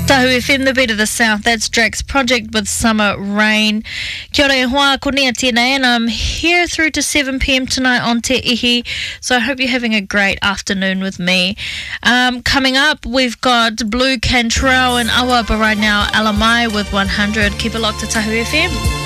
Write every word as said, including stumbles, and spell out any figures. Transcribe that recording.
Tahu F M, the beat of the south. That's Drax Project with Summer Rain. Kia ora e hoa, ko nia tēnei, and I'm here through to seven p.m. tonight on Te Ihi, so I hope you're having a great afternoon with me. Um, coming up, we've got Blue Cantrell and Awa, but right now, Alamai with one hundred. Keep it locked to Tahu F M.